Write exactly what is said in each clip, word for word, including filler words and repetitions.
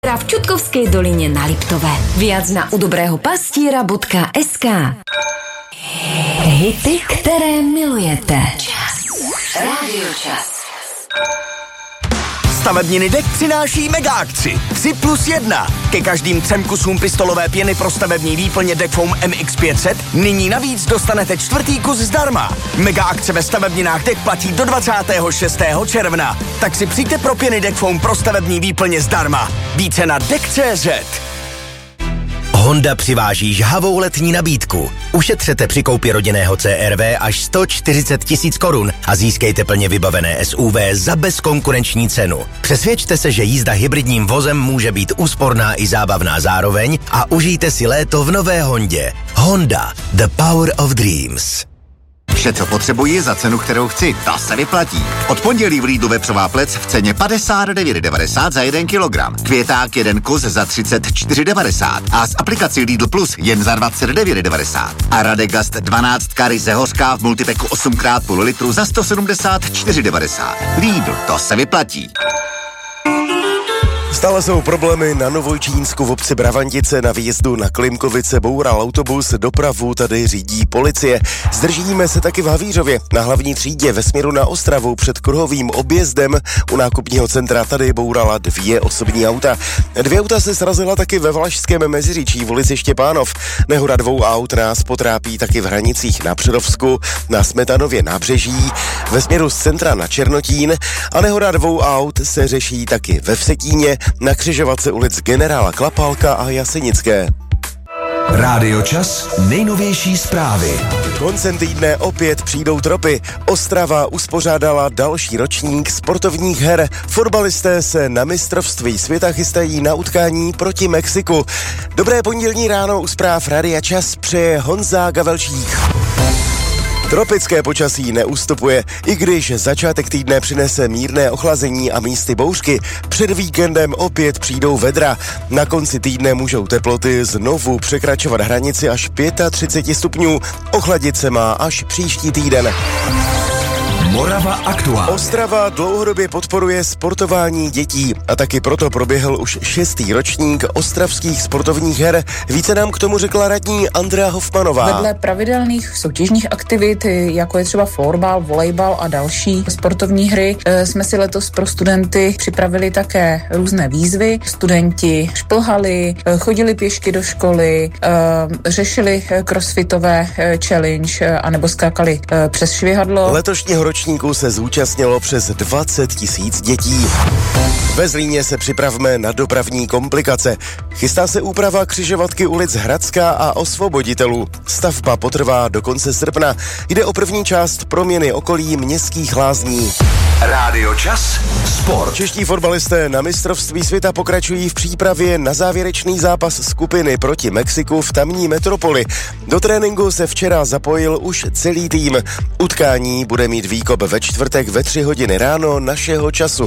v Čutkovskej doline na Liptove. Viac na udobrého pastiera bodka es ká. Hity, které milujete. Čas. Rádio Čas. Stavebniny D E K přináší mega akci tři plus jedna. Ke každým třem kusům pistolové pěny pro stavební výplně D E K Foam M X pět set nyní navíc dostanete čtvrtý kus zdarma. Mega akce ve stavebninách D E K platí do dvacátého šestého června. Tak si přijďte pro pěny D E K Foam pro stavební výplně zdarma. Více na D E K tečka cé zet. Honda přiváží žhavou letní nabídku. Ušetřete při koupi rodinného C R V až sto čtyřicet tisíc korun a získejte plně vybavené S U V za bezkonkurenční cenu. Přesvědčte se, že jízda hybridním vozem může být úsporná i zábavná zároveň a užijte si léto v nové Hondě. Honda, the power of dreams. Vše, co potřebuji za cenu, kterou chci, ta se vyplatí. Od pondělí v Lidlu vepřová plec v ceně padesát devět devadesát za jeden kilogram. Květák jeden kus za třicet čtyři devadesát a z aplikací Lidl Plus jen za dvacet devět devadesát. A Radegast dvanáct ryze hořká v multipeku osm krát půl litru za sto sedmdesát čtyři devadesát. Lidl, to se vyplatí. Stále jsou problémy na Novojčínsku v obci Bravantice. Na výjezdu na Klimkovice boural autobus, dopravu tady řídí policie. Zdržíme se taky v Havířově. Na hlavní třídě ve směru na Ostravu před kruhovým objezdem u nákupního centra tady bourala dvě osobní auta. Dvě auta se srazila taky ve Valašském Meziříčí v ulici Štěpánov. Nehoda dvou aut nás potrápí taky v Hranicích na Přerovsku, na Smetanově nábřeží, ve směru z centra na Černotín a nehoda dvou aut se řeší taky ve Vsetíně, na křižovatce ulic Generála Klapálka a Jasenické. Rádio Čas, nejnovější zprávy. Koncem týdne opět přijdou tropy. Ostrava uspořádala další ročník sportovních her. Fotbalisté se na mistrovství světa chystají na utkání proti Mexiku. Dobré pondělní ráno u zpráv Rádia Čas přeje Honza Gavelčík. Tropické počasí neustupuje, i když začátek týdne přinese mírné ochlazení a místy bouřky. Před víkendem opět přijdou vedra. Na konci týdne můžou teploty znovu překračovat hranici až třicet pět stupňů. Ochladit se má až příští týden. Morava aktuál. Ostrava dlouhodobě podporuje sportování dětí a taky proto proběhl už šestý ročník ostravských sportovních her. Více nám k tomu řekla radní Andrea Hofmanová. Vedle pravidelných soutěžních aktivit, jako je třeba florbal, volejbal a další sportovní hry, jsme si letos pro studenty připravili také různé výzvy. Studenti šplhali, chodili pěšky do školy, řešili crossfitové challenge anebo skákali přes švihadlo. Letošního ročníku se zúčastnilo přes dvacet tisíc dětí. Ve Zlíně se připravme na dopravní komplikace. Chystá se úprava křižovatky ulic Hradská a Osvoboditelů. Stavba potrvá do konce srpna. Jde o první část proměny okolí městských lázní. Rádio Čas, sport. Čeští fotbalisté na mistrovství světa pokračují v přípravě na závěrečný zápas skupiny proti Mexiku v tamní metropoli. Do tréninku se včera zapojil už celý tým. Utkání bude mít výkop ve čtvrtek ve tři hodiny ráno našeho času.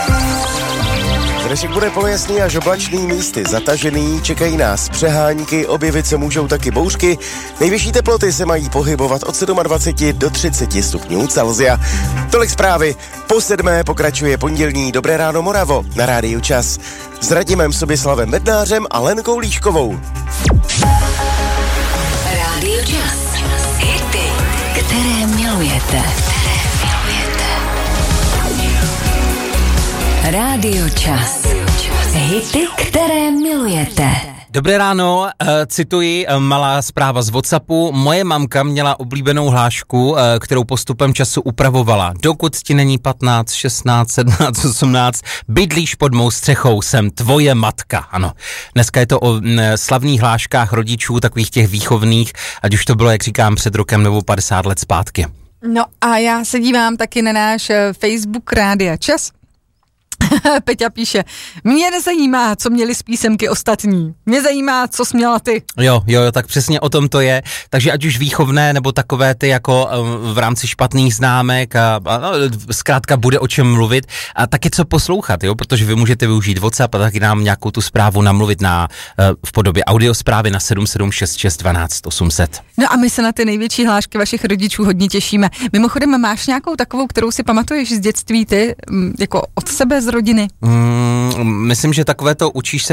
Dnešek bude polojasný až oblačný, místy zatažený, čekají nás přehánky, objevit se můžou taky bouřky. Nejvyšší teploty se mají pohybovat od dvacet sedm do třicet stupňů Celsia. Tolik zprávy. Po sedmé pokračuje pondělní Dobré ráno Moravo na Rádiu Čas. S Radimem Soběslavem Bednářem a Lenkou Líškovou. Rádio Čas. Hity, které milujete. Rádio Čas. Hity, které milujete. Dobré ráno, uh, cituji uh, malá zpráva z WhatsAppu. Moje mamka měla oblíbenou hlášku, uh, kterou postupem času upravovala. Dokud ti není patnáct, šestnáct, sedmnáct, osmnáct, bydlíš pod mou střechou, jsem tvoje matka. Ano, dneska je to o m, slavných hláškách rodičů, takových těch výchovných, ať už to bylo, jak říkám, před rokem nebo padesát let zpátky. No a já se dívám taky na náš Facebook Rádia Čas. Peťa píše, mě nezajímá, co měli z písemky ostatní. Mě zajímá, co jsi měla ty. Jo, jo, tak přesně o tom to je. Takže ať už výchovné, nebo takové ty jako v rámci špatných známek a, a no, zkrátka bude o čem mluvit a taky co poslouchat, jo, protože vy můžete využít WhatsApp a taky nám nějakou tu zprávu namluvit na, v podobě audiosprávy na sedm sedm šest šest dvanáct osm set. No a my se na ty největší hlášky vašich rodičů hodně těšíme. Mimochodem, máš nějakou takovou, kterou si pamatuješ z dětství ty, jako od sebe z rodiny? Mm, myslím, že takové to učíš se